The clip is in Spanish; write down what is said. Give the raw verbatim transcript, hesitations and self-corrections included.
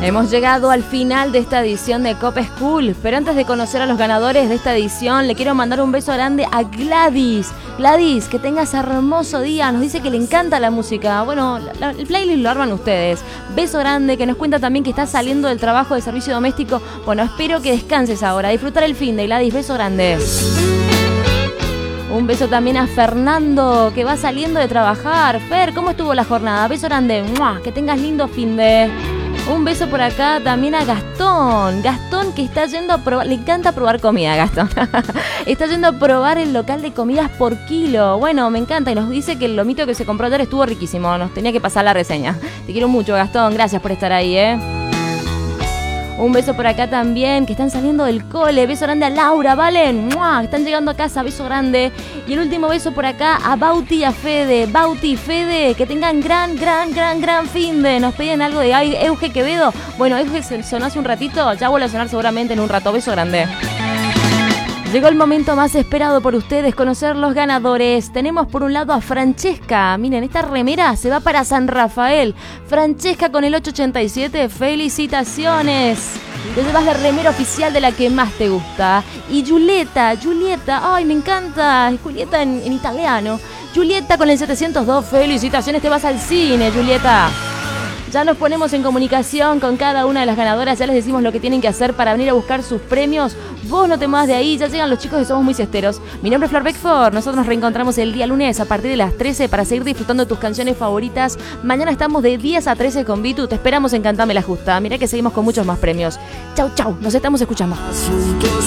Hemos llegado al final de esta edición de Cop School, pero antes de conocer a los ganadores de esta edición, le quiero mandar un beso grande a Gladys. Gladys, que tengas hermoso día, nos dice que le encanta la música. Bueno, la, el playlist lo arman ustedes. Beso grande, que nos cuenta también que está saliendo del trabajo de servicio doméstico. Bueno, espero que descanses ahora, disfrutar el fin de Gladys, beso grande. Un beso también a Fernando, que va saliendo de trabajar. Fer, ¿cómo estuvo la jornada? Beso grande, ¡mua! Que tengas lindo fin de... Un beso por acá también a Gastón. Gastón que está yendo a probar, le encanta probar comida, Gastón. Está yendo a probar el local de comidas por kilo. Bueno, me encanta y nos dice que el lomito que se compró ayer estuvo riquísimo. Nos tenía que pasar la reseña. Te quiero mucho, Gastón. Gracias por estar ahí, ¿eh? Un beso por acá también, que están saliendo del cole. Beso grande a Laura, ¿valen? ¡Mua! Están llegando a casa, beso grande. Y el último beso por acá a Bauti y a Fede. Bauti y Fede, que tengan gran, gran, gran, gran fin de. Nos piden algo de ay, Euge Quevedo. Bueno, Euge sonó hace un ratito, ya vuelve a sonar seguramente en un rato. Beso grande. Llegó el momento más esperado por ustedes, conocer los ganadores. Tenemos por un lado a Francesca. Miren, esta remera se va para San Rafael. Francesca con el ocho ochenta y siete, felicitaciones. Te llevas la remera oficial de la que más te gusta. Y Julieta, Julieta, ay, me encanta. Julieta en, en italiano. Julieta con el setecientos dos, felicitaciones, te vas al cine, Julieta. Ya nos ponemos en comunicación con cada una de las ganadoras, ya les decimos lo que tienen que hacer para venir a buscar sus premios. Vos no te muevas de ahí, ya llegan los chicos que somos muy cesteros. Mi nombre es Flor Beckford, nosotros nos reencontramos el día lunes a partir de las trece para seguir disfrutando de tus canciones favoritas. Mañana estamos de diez a trece con Vitu, te esperamos en Cantame la Justa. Mirá que seguimos con muchos más premios. Chau, chau, nos estamos escuchando.